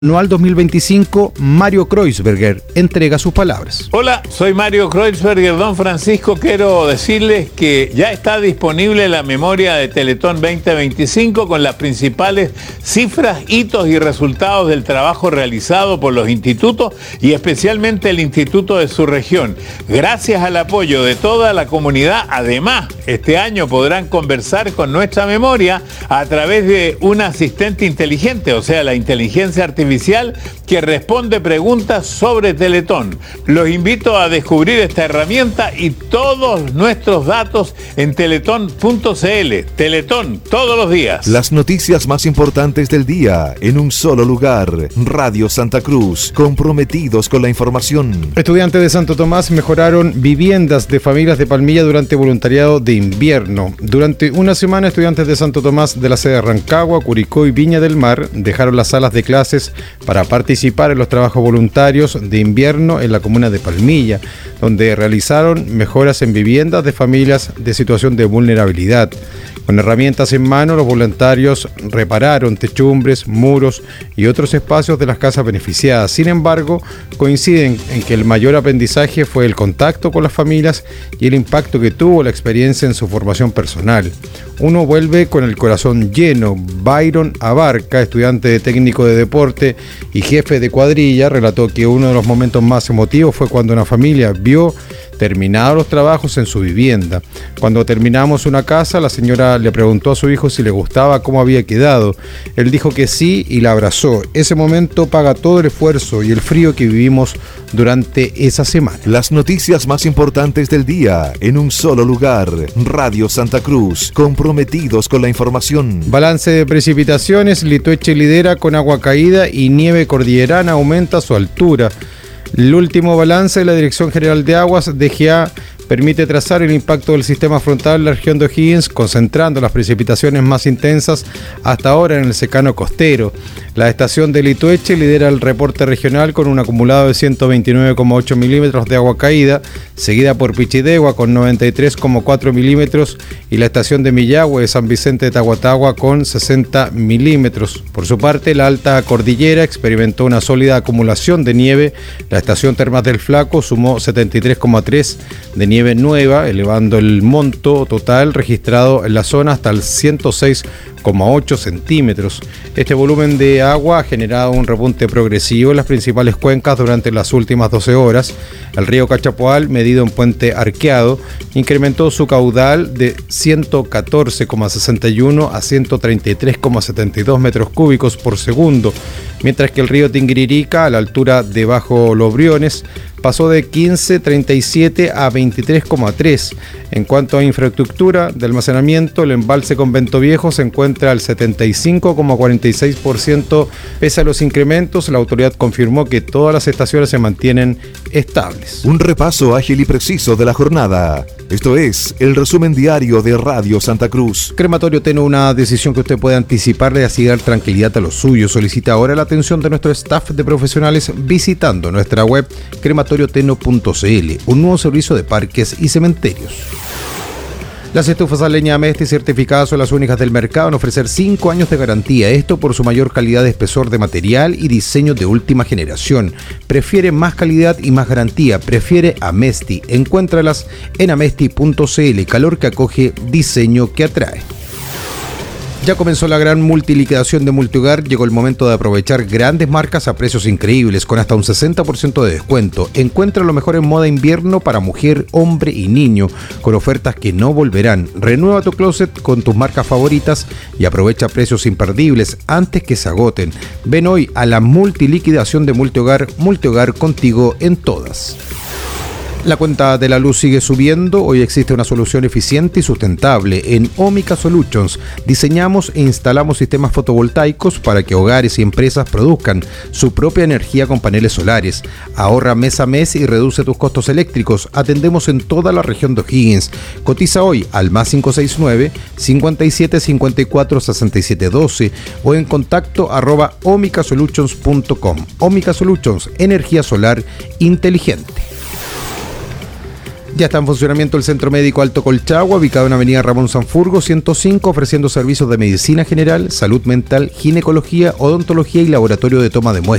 Anual 2025, Mario Kreuzberger entrega sus palabras. Hola, soy Mario Kreuzberger. Don Francisco, quiero decirles que ya está disponible la memoria de Teletón 2025 con las principales cifras, hitos y resultados del trabajo realizado por los institutos y especialmente el instituto de su región. Gracias al apoyo de toda la comunidad, además, este año podrán conversar con nuestra memoria a través de un asistente inteligente, o sea, la inteligencia artificial que responde preguntas sobre Teletón. Los invito a descubrir esta herramienta y todos nuestros datos en teletón.cl. Teletón, todos los días. Las noticias más importantes del día en un solo lugar. Radio Santa Cruz, comprometidos con la información. Estudiantes de Santo Tomás mejoraron viviendas de familias de Palmilla durante voluntariado de invierno. Durante una semana, estudiantes de Santo Tomás de la sede de Rancagua, Curicó y Viña del Mar dejaron las salas de clases para participar en los trabajos voluntarios de invierno en la comuna de Palmilla, donde realizaron mejoras en viviendas de familias de situación de vulnerabilidad. Con herramientas en mano, los voluntarios repararon techumbres, muros y otros espacios de las casas beneficiadas. Sin embargo, coinciden en que el mayor aprendizaje fue el contacto con las familias y el impacto que tuvo la experiencia en su formación personal. Uno vuelve con el corazón lleno. Byron Abarca, estudiante de técnico de deporte y jefe de cuadrilla, relató que uno de los momentos más emotivos fue cuando una familia vio terminados los trabajos en su vivienda. Cuando terminamos una casa, la señora le preguntó a su hijo si le gustaba cómo había quedado. Él dijo que sí y la abrazó. Ese momento paga todo el esfuerzo y el frío que vivimos durante esa semana. Las noticias más importantes del día en un solo lugar. Radio Santa Cruz, comprometidos con la información. Balance de precipitaciones. Litueche lidera con agua caída y nieve cordillerana aumenta su altura. El último balance de la Dirección General de Aguas, DGA, permite trazar el impacto del sistema frontal en la región de O'Higgins, concentrando las precipitaciones más intensas hasta ahora en el secano costero. La estación de Litueche lidera el reporte regional con un acumulado de 129,8 milímetros de agua caída, seguida por Pichidegua con 93,4 milímetros y la estación de Millahue de San Vicente de Tahuatahua con 60 milímetros. Por su parte, la alta cordillera experimentó una sólida acumulación de nieve. La estación Termas del Flaco sumó 73,3 de nieve nueva, elevando el monto total registrado en la zona hasta el 106,8 centímetros. Este volumen de agua ha generado un repunte progresivo en las principales cuencas durante las últimas 12 horas. El río Cachapoal, medido en Puente Arqueado, incrementó su caudal de 114,61 a 133,72 metros cúbicos por segundo, mientras que el río Tinguiririca, a la altura de Bajo Los Briones, pasó de 15,37 a 23,3. En cuanto a infraestructura de almacenamiento, el embalse Convento Viejo se encuentra al 75,46%. Pese a los incrementos, la autoridad confirmó que todas las estaciones se mantienen estables. Un repaso ágil y preciso de la jornada. Esto es el resumen diario de Radio Santa Cruz. Crematorio Teno, una decisión que usted puede anticiparle y así dar tranquilidad a los suyos. Solicita ahora la atención de nuestro staff de profesionales visitando nuestra web crematorioteno.cl, un nuevo servicio de parques y cementerios. Las estufas a leña Amesti certificadas son las únicas del mercado en ofrecer 5 años de garantía. Esto por su mayor calidad de espesor de material y diseño de última generación. Prefiere más calidad y más garantía. Prefiere Amesti. Encuéntralas en amesti.cl. Calor que acoge, diseño que atrae. Ya comenzó la gran multiliquidación de Multihogar. Llegó el momento de aprovechar grandes marcas a precios increíbles con hasta un 60% de descuento. Encuentra lo mejor en moda invierno para mujer, hombre y niño con ofertas que no volverán. Renueva tu closet con tus marcas favoritas y aprovecha precios imperdibles antes que se agoten. Ven hoy a la multiliquidación de Multihogar. Multihogar, contigo en todas. La cuenta de la luz sigue subiendo. Hoy existe una solución eficiente y sustentable. En Omica Solutions diseñamos e instalamos sistemas fotovoltaicos para que hogares y empresas produzcan su propia energía con paneles solares. Ahorra mes a mes y reduce tus costos eléctricos. Atendemos en toda la región de O'Higgins. Cotiza hoy al más 569 57 54 67 12 o en contacto @omicasolutions.com. Omica Solutions, energía solar inteligente. Ya está en funcionamiento el Centro Médico Alto Colchagua, ubicado en Avenida Ramón Sanfurgo 105, ofreciendo servicios de medicina general, salud mental, ginecología, odontología y laboratorio de toma de muestras.